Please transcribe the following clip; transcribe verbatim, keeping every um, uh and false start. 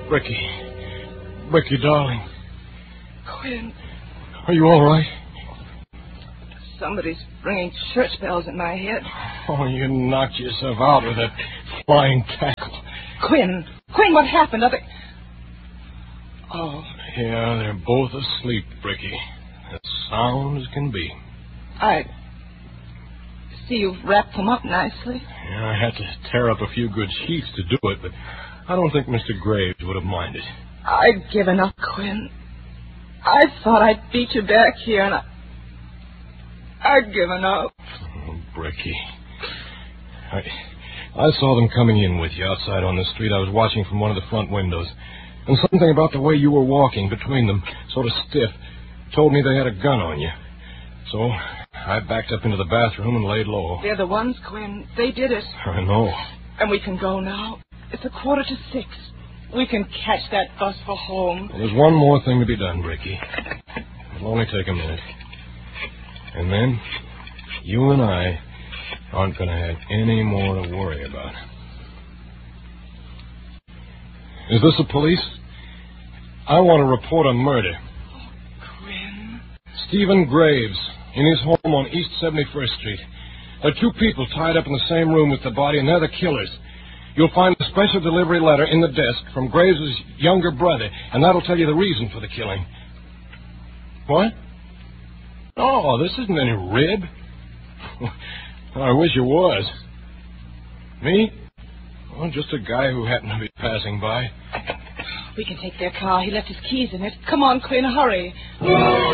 Ricky. Ricky, darling. Quinn. Are you all right? Somebody's ringing church bells in my head. Oh, you knocked yourself out with that flying tackle. Quinn. Quinn, what happened? Are they... Oh. Yeah, they're both asleep, Ricky. As sound as can be. I see you've wrapped them up nicely. Yeah, I had to tear up a few good sheets to do it, but I don't think Mister Graves would have minded. I've given up, Quinn. I thought I'd beat you back here, and I... I've given up. Oh, Ricky. I, I saw them coming in with you outside on the street. I was watching from one of the front windows. And something about the way you were walking between them, sort of stiff, told me they had a gun on you. So I backed up into the bathroom and laid low. They're the ones, Quinn. They did it. I know. And we can go now. It's a quarter to six. We can catch that bus for home. Well, there's one more thing to be done, Ricky. It'll only take a minute. And then you and I aren't going to have any more to worry about. Is this the police? I want to report a murder. Oh, Quinn. Stephen Graves, in his home on East seventy-first Street. There are two people tied up in the same room with the body, and they're the killers. You'll find a special delivery letter in the desk from Graves' younger brother, and that'll tell you the reason for the killing. What? Oh, this isn't any rib. I wish it was. Me? Well, just a guy who happened to be passing by. We can take their car. He left his keys in it. Come on, Quinn, hurry.